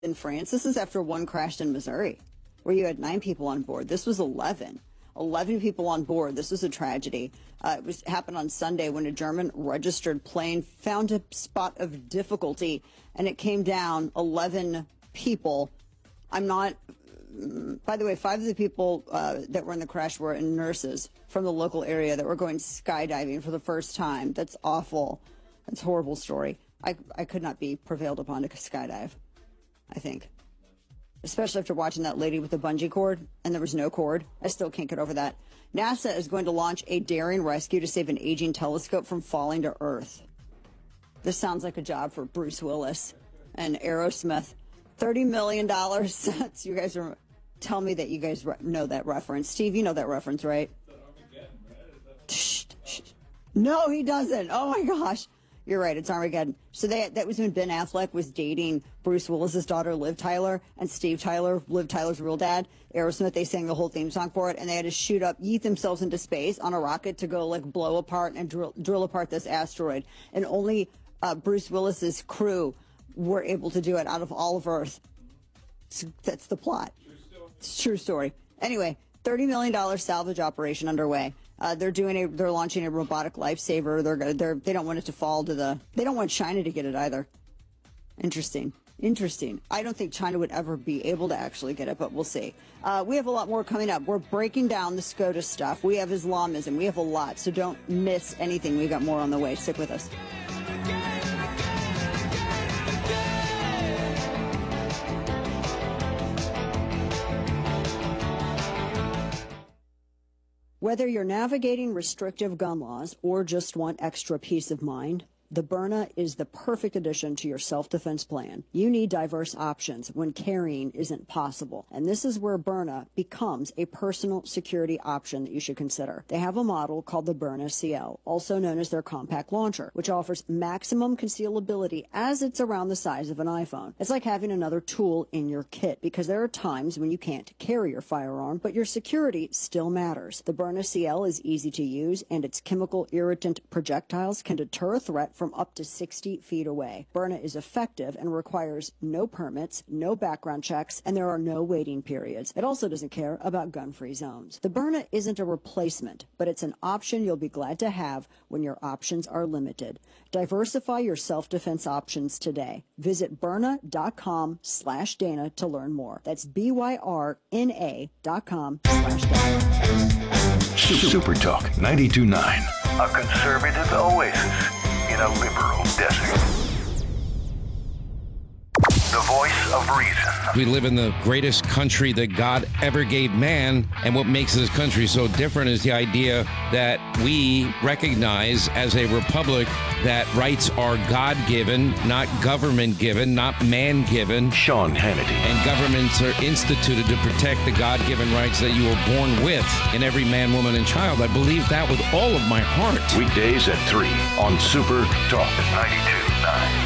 in France. This is after one crashed in Missouri, where you had 9 people on board. This was 11. 11 people on board. This was a tragedy. Happened on Sunday when a German registered plane found a spot of difficulty, and it came down 11 people. By the way, 5 of the people that were in the crash were nurses from the local area that were going skydiving for the first time. That's awful. That's a horrible story. I could not be prevailed upon to skydive, I think. Especially after watching that lady with the bungee cord, and there was no cord. I still can't get over that. NASA is going to launch a daring rescue to save an aging telescope from falling to Earth. This sounds like a job for Bruce Willis and Aerosmith. $30 million. You guys tell me that you guys know that reference. Steve, you know that reference, right? Shh. No, he doesn't. Oh, my gosh. You're right. It's Armageddon. So that was when Ben Affleck was dating Bruce Willis's daughter, Liv Tyler, and Steve Tyler, Liv Tyler's real dad, Aerosmith. They sang the whole theme song for it, and they had to yeet themselves into space on a rocket to go blow apart and drill apart this asteroid. And only Bruce Willis's crew were able to do it out of all of Earth. So that's the plot. It's a true story. Anyway, $30 million salvage operation underway. They're launching a robotic lifesaver. They don't want it to fall to they don't want China to get it either. Interesting. I don't think China would ever be able to actually get it, but we'll see. We have a lot more coming up. We're breaking down the SCOTUS stuff. We have Islamism. We have a lot, so don't miss anything. We got more on the way. Stick with us. Whether you're navigating restrictive gun laws or just want extra peace of mind, the Byrna is the perfect addition to your self-defense plan. You need diverse options when carrying isn't possible, and this is where Byrna becomes a personal security option that you should consider. They have a model called the Byrna CL, also known as their compact launcher, which offers maximum concealability as it's around the size of an iPhone. It's like having another tool in your kit, because there are times when you can't carry your firearm, but your security still matters. The Byrna CL is easy to use, and its chemical irritant projectiles can deter a threat from up to 60 feet away. Byrna is effective and requires no permits, no background checks, and there are no waiting periods. It also doesn't care about gun-free zones. The Byrna isn't a replacement, but it's an option you'll be glad to have when your options are limited. Diversify your self-defense options today. Visit Byrna.com/Dana to learn more. That's BYRNA.com/Dana. Super Talk 92.9, a conservative oasis in a liberal desert. The voice of reason. We live in the greatest country that God ever gave man, and what makes this country so different is the idea that we recognize as a republic that rights are God-given, not government-given, not man-given. Sean Hannity. And governments are instituted to protect the God-given rights that you were born with in every man, woman, and child. I believe that with all of my heart. Weekdays at 3 on Super Talk 92.9.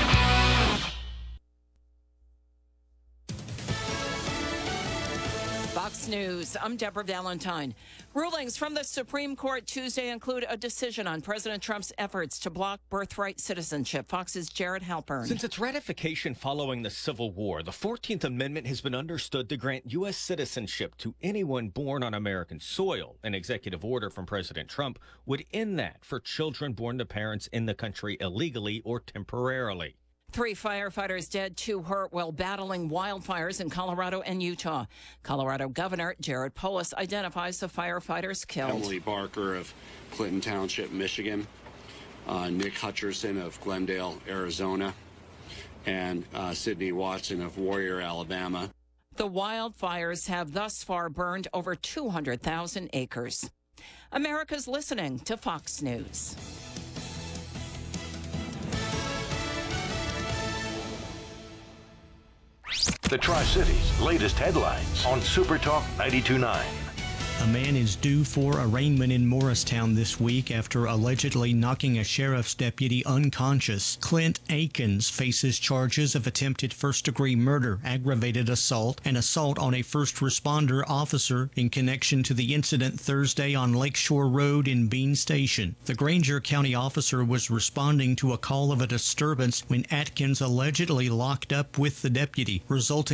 Fox News, I'm Deborah Valentine. Rulings from the Supreme Court Tuesday include a decision on President Trump's efforts to block birthright citizenship. Fox's Jared Halpern. Since its ratification following the Civil War, the 14th Amendment has been understood to grant U.S. citizenship to anyone born on American soil. An executive order from President Trump would end that for children born to parents in the country illegally or temporarily. 3 firefighters dead, 2 hurt while battling wildfires in Colorado and Utah. Colorado Governor Jared Polis identifies the firefighters killed. Emily Barker of Clinton Township, Michigan, Nick Hutcherson of Glendale, Arizona, and Sydney Watson of Warrior, Alabama. The wildfires have thus far burned over 200,000 acres. America's listening to Fox News. The Tri-Cities' latest headlines on Super Talk 92.9. A man is due for arraignment in Morristown this week after allegedly knocking a sheriff's deputy unconscious. Clint Akins faces charges of attempted first-degree murder, aggravated assault, and assault on a first responder officer in connection to the incident Thursday on Lakeshore Road in Bean Station. The Granger County officer was responding to a call of a disturbance when Atkins allegedly locked up with the deputy, resulting